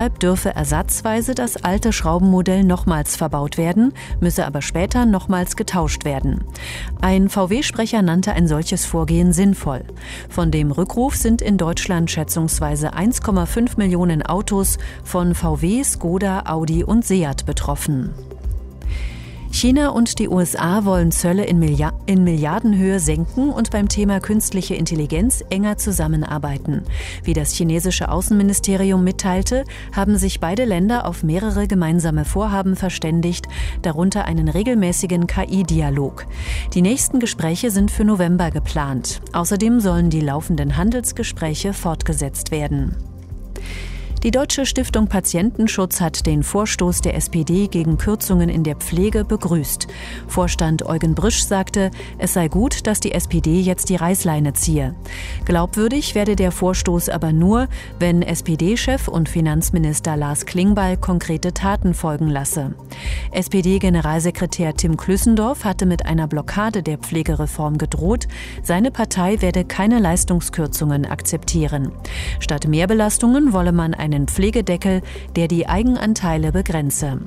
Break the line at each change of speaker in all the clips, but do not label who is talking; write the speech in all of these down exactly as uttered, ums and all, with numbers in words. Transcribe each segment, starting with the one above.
Deshalb dürfe ersatzweise das alte Schraubenmodell nochmals verbaut werden, müsse aber später nochmals getauscht werden. Ein V W-Sprecher nannte ein solches Vorgehen sinnvoll. Von dem Rückruf sind in Deutschland schätzungsweise eins Komma fünf Millionen Autos von V W, Skoda, Audi und Seat betroffen. China und die U S A wollen Zölle in, Millia- in Milliardenhöhe senken und beim Thema künstliche Intelligenz enger zusammenarbeiten. Wie das chinesische Außenministerium mitteilte, haben sich beide Länder auf mehrere gemeinsame Vorhaben verständigt, darunter einen regelmäßigen K I-Dialog. Die nächsten Gespräche sind für November geplant. Außerdem sollen die laufenden Handelsgespräche fortgesetzt werden. Die Deutsche Stiftung Patientenschutz hat den Vorstoß der S P D gegen Kürzungen in der Pflege begrüßt. Vorstand Eugen Brisch sagte, es sei gut, dass die S P D jetzt die Reißleine ziehe. Glaubwürdig werde der Vorstoß aber nur, wenn S P D-Chef und Finanzminister Lars Klingbeil konkrete Taten folgen lasse. S P D-Generalsekretär Tim Klüssendorf hatte mit einer Blockade der Pflegereform gedroht. Seine Partei werde keine Leistungskürzungen akzeptieren. Statt Mehrbelastungen wolle man ein einen Pflegedeckel, der die Eigenanteile begrenze.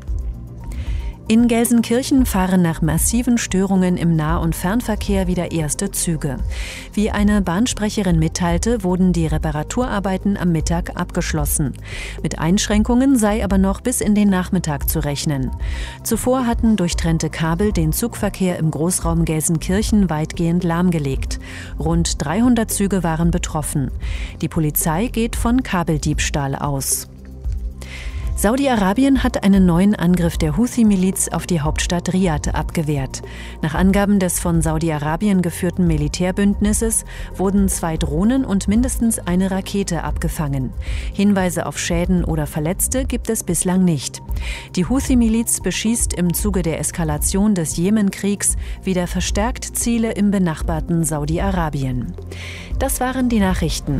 In Gelsenkirchen fahren nach massiven Störungen im Nah- und Fernverkehr wieder erste Züge. Wie eine Bahnsprecherin mitteilte, wurden die Reparaturarbeiten am Mittag abgeschlossen. Mit Einschränkungen sei aber noch bis in den Nachmittag zu rechnen. Zuvor hatten durchtrennte Kabel den Zugverkehr im Großraum Gelsenkirchen weitgehend lahmgelegt. Rund dreihundert Züge waren betroffen. Die Polizei geht von Kabeldiebstahl aus. Saudi-Arabien hat einen neuen Angriff der Houthi-Miliz auf die Hauptstadt Riad abgewehrt. Nach Angaben des von Saudi-Arabien geführten Militärbündnisses wurden zwei Drohnen und mindestens eine Rakete abgefangen. Hinweise auf Schäden oder Verletzte gibt es bislang nicht. Die Houthi-Miliz beschießt im Zuge der Eskalation des Jemenkriegs wieder verstärkt Ziele im benachbarten Saudi-Arabien. Das waren die Nachrichten.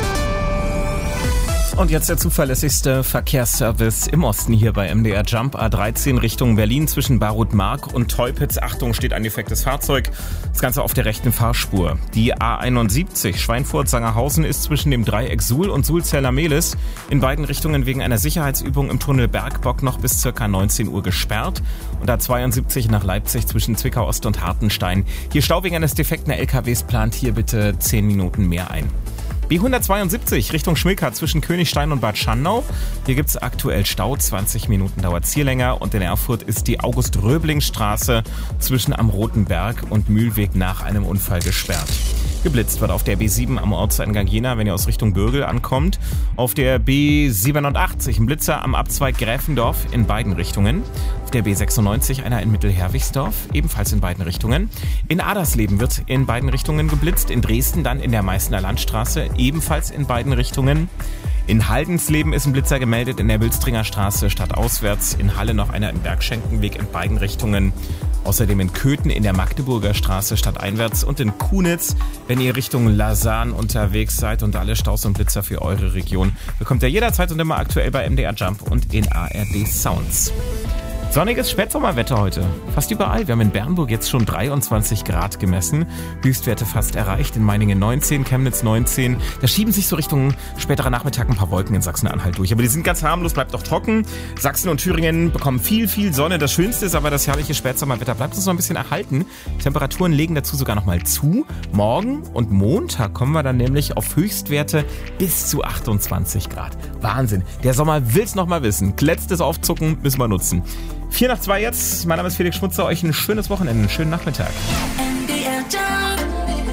Und jetzt der zuverlässigste Verkehrsservice im Osten hier bei M D R Jump. A dreizehn Richtung Berlin zwischen Barut-Mark und Teupitz. Achtung, steht ein defektes Fahrzeug. Das Ganze auf der rechten Fahrspur. Die A einundsiebzig Schweinfurt-Sangerhausen ist zwischen dem Dreieck Suhl und Suhl-Zella-Mehlis in beiden Richtungen wegen einer Sicherheitsübung im Tunnel Bergbock noch bis ca. neunzehn Uhr gesperrt. Und A zweiundsiebzig nach Leipzig zwischen Zwickau Ost und Hartenstein. Hier Stau wegen eines defekten L K Ws, plant hier bitte zehn Minuten mehr ein. B hundertzweiundsiebzig Richtung Schmilka zwischen Königstein und Bad Schandau. Hier gibt es aktuell Stau, zwanzig Minuten dauert's hier länger. Und in Erfurt ist die August-Röbling-Straße zwischen am Roten Berg und Mühlweg nach einem Unfall gesperrt. Geblitzt wird auf der B sieben am Ortseingang Jena, wenn ihr aus Richtung Bürgel ankommt. Auf der B siebenundachtzig ein Blitzer am Abzweig Gräfendorf in beiden Richtungen. Auf der B sechsundneunzig einer in Mittelherwigsdorf, ebenfalls in beiden Richtungen. In Adersleben wird in beiden Richtungen geblitzt. In Dresden dann in der Meißner Landstraße, ebenfalls in beiden Richtungen. In Haldensleben ist ein Blitzer gemeldet in der Bülstringer Straße stadtauswärts. In Halle noch einer im Bergschenkenweg in beiden Richtungen. Außerdem in Köthen in der Magdeburger Straße stadteinwärts und in Kunitz, wenn ihr Richtung Lausanne unterwegs seid und alle Staus und Blitzer für eure Region, bekommt ihr jederzeit und immer aktuell bei M D R Jump und in A R D Sounds. Sonniges Spätsommerwetter heute. Fast überall. Wir haben in Bernburg jetzt schon dreiundzwanzig Grad gemessen. Höchstwerte fast erreicht. In Meiningen neunzehn, Chemnitz neunzehn. Da schieben sich so Richtung späterer Nachmittag ein paar Wolken in Sachsen-Anhalt durch. Aber die sind ganz harmlos, bleibt doch trocken. Sachsen und Thüringen bekommen viel, viel Sonne. Das Schönste ist aber, das herrliche Spätsommerwetter bleibt uns noch ein bisschen erhalten. Temperaturen legen dazu sogar noch mal zu. Morgen und Montag kommen wir dann nämlich auf Höchstwerte bis zu achtundzwanzig Grad. Wahnsinn. Der Sommer will's noch mal wissen. Letztes Aufzucken müssen wir nutzen. Vier nach zwei jetzt. Mein Name ist Felix Schmutzer. Euch ein schönes Wochenende, einen schönen Nachmittag.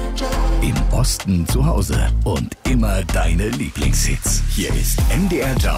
Im Osten zu Hause und immer deine Lieblingshits. Hier ist M D R Jump.